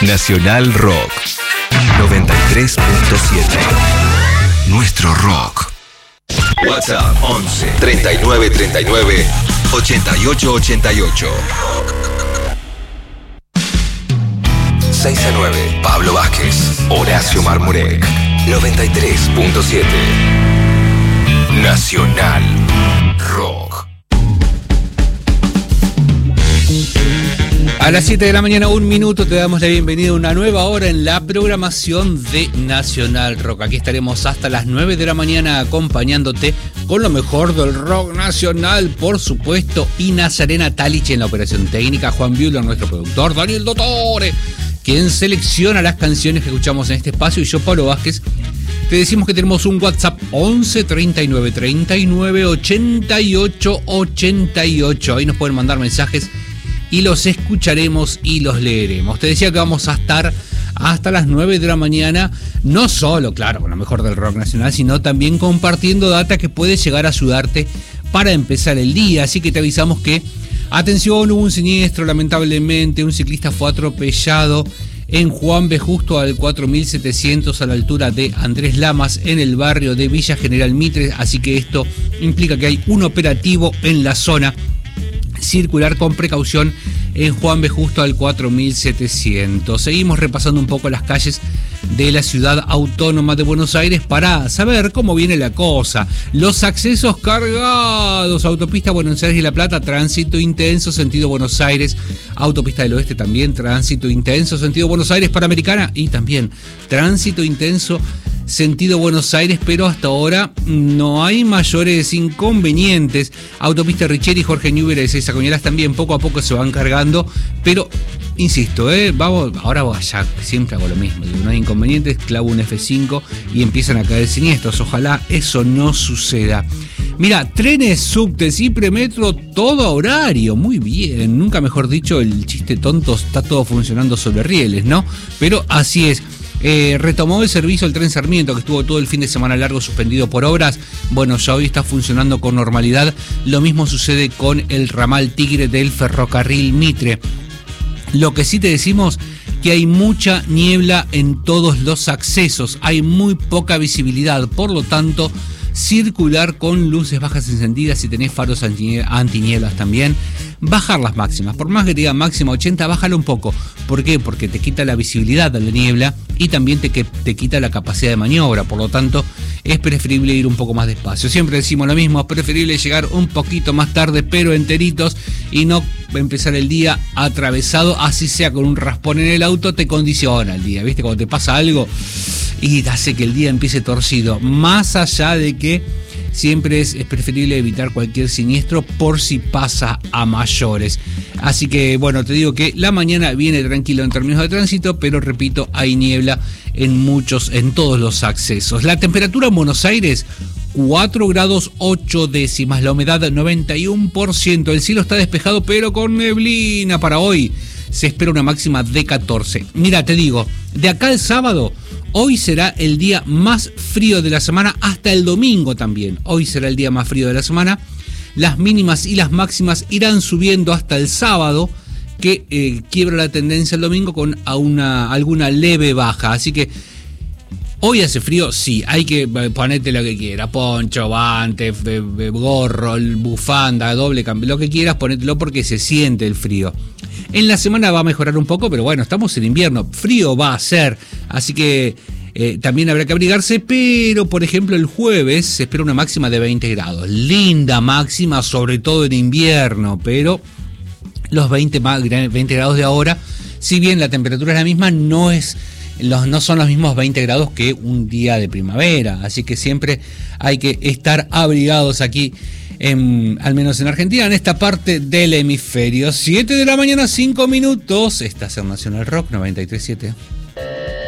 Nacional Rock 93.7. Nuestro rock. WhatsApp 11 39 39 88 88. 6 a 9. Pablo Vázquez, Horacio Marmurek. 93.7. Nacional Rock. A las 7 de la mañana, 1 minuto, te damos la bienvenida a una nueva hora en la programación de Nacional Rock. Aquí estaremos hasta las 9 de la mañana acompañándote con lo mejor del rock nacional, por supuesto, y Nazarena Talich en la operación técnica, Juan Buehler, nuestro productor, Daniel Dottore, quien selecciona las canciones que escuchamos en este espacio, y yo, Pablo Vázquez. Te decimos que tenemos un WhatsApp 11 39 39 88 88. Ahí nos pueden mandar mensajes y los escucharemos y los leeremos. Te decía que vamos a estar hasta las 9 de la mañana, no solo, claro, con lo mejor del rock nacional, sino también compartiendo data que puede llegar a ayudarte para empezar el día. Así que te avisamos que, atención, hubo un siniestro, lamentablemente, un ciclista fue atropellado en Juan B. Justo al 4700 a la altura de Andrés Lamas, en el barrio de Villa General Mitre, así que esto implica que hay un operativo en la zona. Circular con precaución en Juan B. Justo al 4700. Seguimos repasando un poco las calles de la ciudad autónoma de Buenos Aires para saber cómo viene la cosa. Los accesos cargados: autopista Buenos Aires y La Plata, tránsito intenso, sentido Buenos Aires. Autopista del Oeste también, tránsito intenso, sentido Buenos Aires. Panamericana y también tránsito intenso, sentido Buenos Aires, pero hasta ahora no hay mayores inconvenientes. Autopista Richeri, Jorge Newbery de Seiza Cañuelas también poco a poco se van cargando, pero insisto, ahora ya siempre hago lo mismo, no hay inconvenientes, clavo un F5 y empiezan a caer siniestros. Ojalá eso no suceda. Mira, trenes, subtes y premetro, todo a horario, muy bien, nunca mejor dicho, el chiste tonto, está todo funcionando sobre rieles, ¿no? Pero así es. Retomó el servicio el tren Sarmiento, que estuvo todo el fin de semana largo suspendido por obras. Bueno, ya hoy está funcionando con normalidad. Lo mismo sucede con el ramal Tigre del ferrocarril Mitre. Lo que sí te decimos, que hay mucha niebla en todos los accesos, hay muy poca visibilidad, por lo tanto, circular con luces bajas encendidas. Si tenés faros antinieblas también, bajar las máximas. Por más que te diga máxima 80, bájalo un poco. ¿Por qué? Porque te quita la visibilidad de la niebla y también te quita la capacidad de maniobra. Por lo tanto, es preferible ir un poco más despacio. Siempre decimos lo mismo, es preferible llegar un poquito más tarde, pero enteritos, y no empezar el día atravesado, así sea con un raspón en el auto, te condiciona el día. ¿Viste? Cuando te pasa algo y hace que el día empiece torcido. Más allá de que siempre es preferible evitar cualquier siniestro por si pasa a mayores. Así que, bueno, te digo que la mañana viene tranquilo en términos de tránsito, pero repito, hay niebla en todos los accesos. La temperatura en Buenos Aires, 4 grados 8 décimas, la humedad 91%, el cielo está despejado pero con neblina. Para hoy se espera una máxima de 14. Mira, te digo, de acá al sábado, hoy será el día más frío de la semana, hasta el domingo también. Hoy será el día más frío de la semana. Las mínimas y las máximas irán subiendo hasta el sábado, que quiebra la tendencia el domingo con alguna leve baja. Así que hoy hace frío, sí, hay que ponerte lo que quieras, poncho, guante, gorro, bufanda, doble cambio, lo que quieras, ponételo porque se siente el frío. En la semana va a mejorar un poco, pero bueno, estamos en invierno, frío va a ser, así que también habrá que abrigarse, pero por ejemplo el jueves se espera una máxima de 20 grados, linda máxima, sobre todo en invierno, pero los 20 grados de ahora, si bien la temperatura es la misma, no son los mismos 20 grados que un día de primavera, así que siempre hay que estar abrigados aquí, al menos en Argentina, en esta parte del hemisferio. 7 de la mañana, 5 minutos, estás en Nacional Rock 93.7.